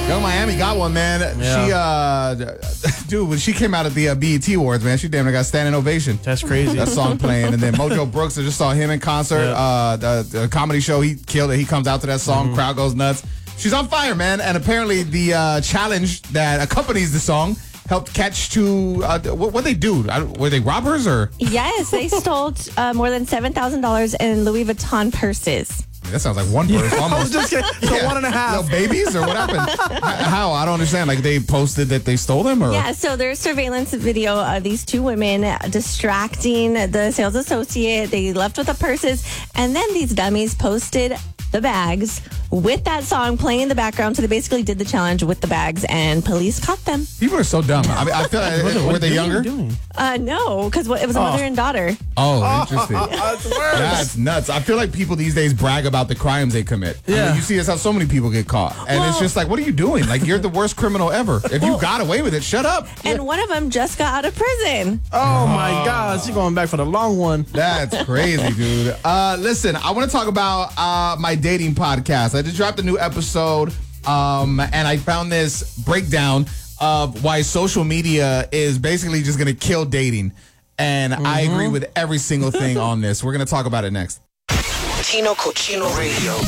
Young Miami got one, man. Yeah. She, dude, when she came out at the BET Awards, man, she damn near got standing ovation. That's crazy. That song playing. And then Mojo Brooks, I just saw him in concert. Yeah. The comedy show, he killed it. He comes out to that song, crowd goes nuts. She's on fire, man. And apparently the challenge that accompanies the song helped catch two, what they do? Were they robbers or? Yes, they stole more than $7,000 in Louis Vuitton purses. That sounds like one person. I was Almost. just kidding. So 1.5. Little babies or what happened? How? I don't understand. Like they posted that they stole them or? Yeah, so there's surveillance video of these two women distracting the sales associate. They left with the purses, and then these dummies posted the bags with that song playing in the background. So they basically did the challenge with the bags, and police caught them. People are so dumb. I mean, I feel like, were they younger? No, because it was a mother and daughter. Oh, interesting. That's worse. That's nuts. I feel like people these days brag about the crimes they commit. I Yeah. mean, you see this how so many people get caught. And it's just like, what are you doing? Like, you're the worst criminal ever. If you got away with it, shut up. And one of them just got out of prison. Oh my God, she's going back for the long one. That's crazy, dude. Listen, I want to talk about my dating podcast. I just dropped a new episode, and I found this breakdown of why social media is basically just going to kill dating. And I agree with every single thing on this. We're going to talk about it next. Tino Cochino Radio.